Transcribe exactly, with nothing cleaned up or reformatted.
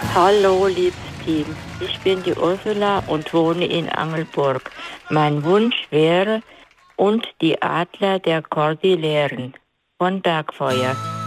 Hallo, liebes Team. Ich bin die Ursula und wohne in Angelburg. Mein Wunsch wäre, und die Adler der Kordilleren von Bergfeuer.